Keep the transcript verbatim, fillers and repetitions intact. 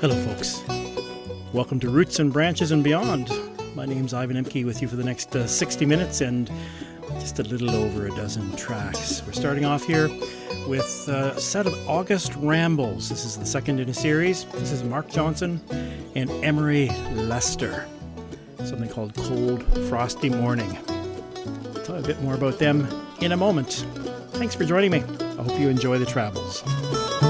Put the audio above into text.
Hello, folks. Welcome to Roots and Branches and Beyond. My name's Ivan Emke with you for the next uh, sixty minutes and just a little over a dozen tracks. We're starting off here with uh, a set of August Rambles. This is the second in a series. This is Mark Johnson and Emery Lester. Something called Cold Frosty Morning. I'll tell you a bit more about them in a moment. Thanks for joining me. I hope you enjoy the travels.